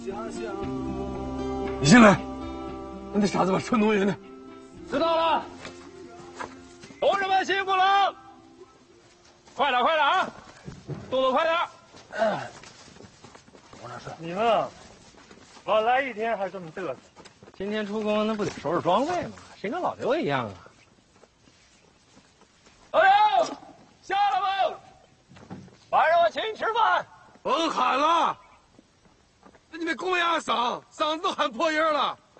你进来，那那傻子把车挪远点。 知道了，同志们辛苦了，快点快点啊，动作快点。 王大帅，你们啊，老来一天还这么嘚瑟。 今天出工，那不得收拾装备吗？谁跟老刘一样啊？老刘，下来吧，晚上我请你吃饭。 甭喊了，那你们公鸭嗓子都喊破音了。